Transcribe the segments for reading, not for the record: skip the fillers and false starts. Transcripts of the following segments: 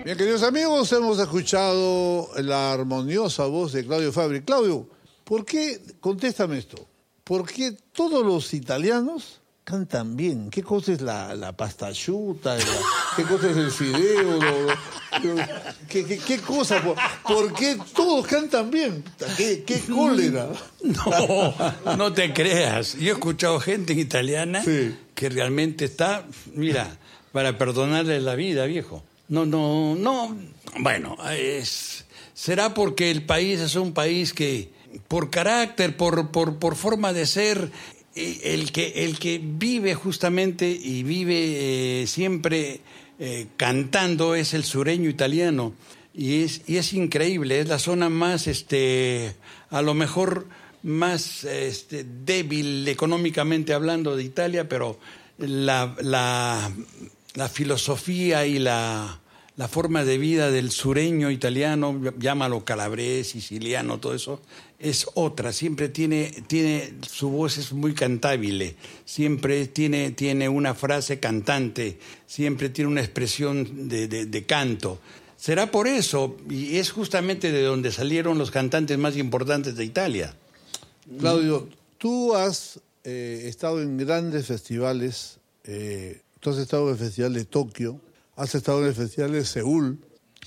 Bien, queridos amigos, hemos escuchado la armoniosa voz de Claudio Fabri. Claudio, ¿por qué, contéstame esto, por qué todos los italianos cantan bien? ¿Qué cosa es la pasta asciutta? ¿Qué cosa es el fideo? ¿Qué cosa? ¿Por qué todos cantan bien? ¿Qué cólera? No te creas. Yo he escuchado gente italiana que realmente está, mira, para perdonarle la vida, viejo. No. Bueno, será porque el país es un país que, por carácter, por forma de ser, el que vive justamente y vive siempre cantando es el sureño italiano. Y es increíble, es la zona más, a lo mejor más débil económicamente hablando de Italia, pero la filosofía y la forma de vida del sureño italiano, llámalo calabrés, siciliano, todo eso, es otra. Siempre tiene su voz es muy cantable, siempre tiene una frase cantante, siempre tiene una expresión de canto. Será por eso, y es justamente de donde salieron los cantantes más importantes de Italia. Claudio, tú has estado en grandes festivales. Tú has estado en el Festival de Tokio, has estado en el Festival de Seúl,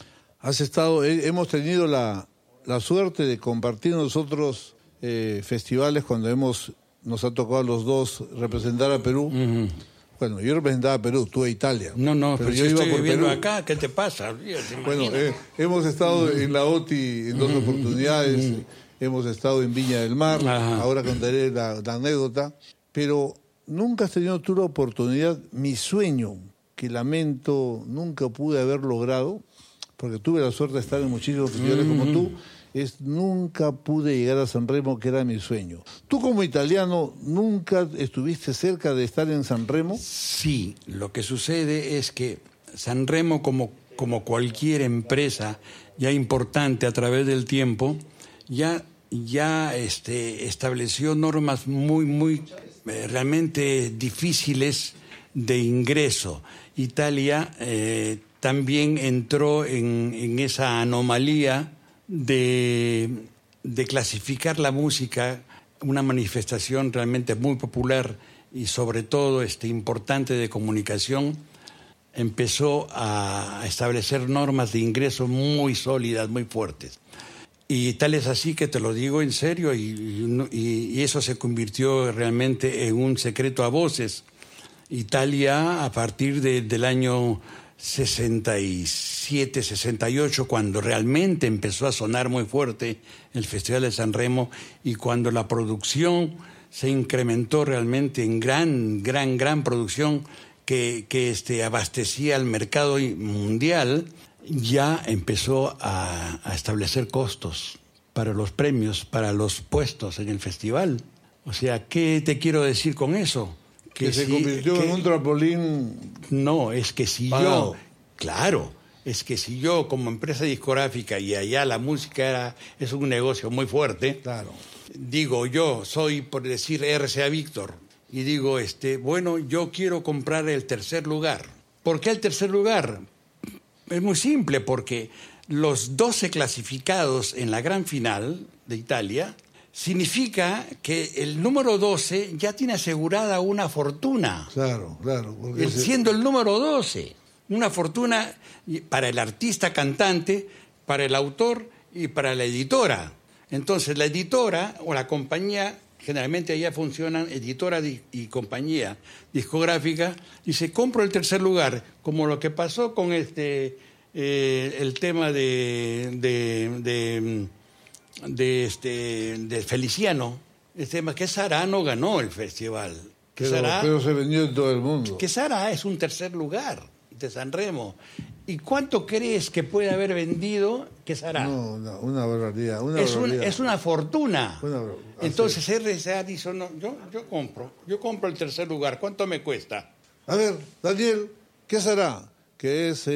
hemos tenido la suerte de compartir nosotros festivales cuando nos ha tocado a los dos representar a Perú. Uh-huh. Bueno, yo representaba a Perú, tú a Italia. No, pero yo estoy viviendo Perú. Acá, ¿qué te pasa? Bueno, hemos estado en la OTI en dos oportunidades, hemos estado en Viña del Mar, ahora contaré la anécdota, pero nunca has tenido tú la oportunidad, mi sueño, que lamento nunca pude haber logrado, porque tuve la suerte de estar en muchísimos festivales como tú, nunca pude llegar a Sanremo, que era mi sueño. ¿Tú como italiano nunca estuviste cerca de estar en Sanremo? Sí, lo que sucede es que Sanremo, como cualquier empresa ya importante a través del tiempo, ya estableció normas muy realmente difíciles de ingreso. Italia también entró en esa anomalía de clasificar la música, una manifestación realmente muy popular y sobre todo importante de comunicación. Empezó a establecer normas de ingreso muy sólidas, muy fuertes. Y tal es así que te lo digo en serio, y eso se convirtió realmente en un secreto a voces. Italia, a partir del año 67, 68, cuando realmente empezó a sonar muy fuerte el Festival de Sanremo y cuando la producción se incrementó realmente en gran producción que abastecía al mercado mundial, ya empezó a establecer costos para los premios, para los puestos en el festival. O sea, ¿qué te quiero decir con eso? Que se convirtió en un trampolín. No, es que si pagado. Es que si yo como empresa discográfica, y allá la música es un negocio muy fuerte, digo, yo soy, por decir, RCA Víctor, y digo, bueno, yo quiero comprar el tercer lugar. ¿Por qué el tercer lugar? Es muy simple, porque los 12 clasificados en la gran final de Italia significa que el número 12 ya tiene asegurada una fortuna. Claro. Siendo el número 12. Una fortuna para el artista cantante, para el autor y para la editora. Entonces, la editora o la compañía, generalmente allá funcionan editora y compañía discográfica, dice, compro el tercer lugar, como lo que pasó con el tema de Feliciano, que Sara no ganó el festival. Pero se vendió en todo el mundo. Que Sara es un tercer lugar de Sanremo. ¿Y cuánto crees que puede haber vendido que Sara? No, una barbaridad. Es una fortuna. Entonces RCA dice, no, yo compro el tercer lugar. ¿Cuánto me cuesta? A ver, Daniel, ¿qué será? Que es